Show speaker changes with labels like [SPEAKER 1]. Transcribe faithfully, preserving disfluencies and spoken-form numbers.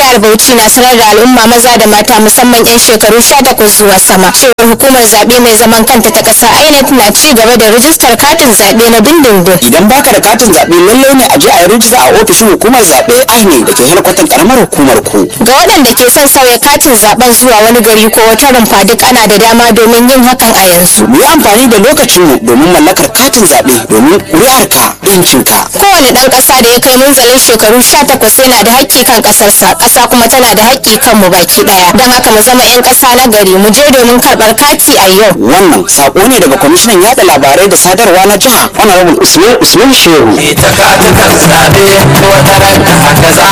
[SPEAKER 1] jihar Bauchi na sanar da al'umma maza da mata musamman 'yan shekaru sha takwas zuwa sama cewar hukumar zaɓe mai zaman kanta ta ƙasa I N E C na ci gaba da rijistar katin zaɓe na dindindin.
[SPEAKER 2] Idan baka da katin zaɓe lallai ne a je a yi rijista a ofishin hukumar zaɓe I N E C da ke helkwatan karamar hukumar ku.
[SPEAKER 1] Ga waɗanda ke son sauya katin zaɓen zuwa wani gari ko wata rumfa duk ana da dama domin yin hakan a yanzu.
[SPEAKER 2] Mu yi amfani da lokacinmu domin mallakar katin zaɓe domin ƙuri'arka ɗinkinka.
[SPEAKER 1] Kowane ɗan ƙasa da ya kai munzalin shekaru sha takwas yana da haƙƙi kan ƙasarsa, ƙasa kuma tana da haƙƙi kan mu baki ɗaya. Don haka mu zama 'yan ƙasa na gari mu je domin karɓar kati a yau.
[SPEAKER 2] Wannan saƙo ne daga kwamishinan yaɗa labarai da sadarwa na jiha Honorable Usman Usman Shehu.
[SPEAKER 3] Ita katukan zaɓe wata ran haka za